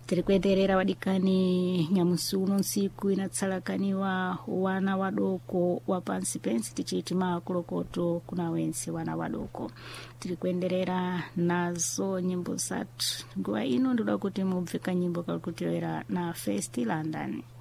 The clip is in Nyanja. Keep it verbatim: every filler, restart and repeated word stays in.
tiri kuenderera wadikani nyamusi uno nsiku inatsalakaniwa wana wadoko wa pansi pensi tichiti makolokoto kuna wensi wana wadoko. Tiri kuenderera nazo nyimbo zatu nguwa ino ndoda kuti mubveka nyimbo kalikutilera na First London.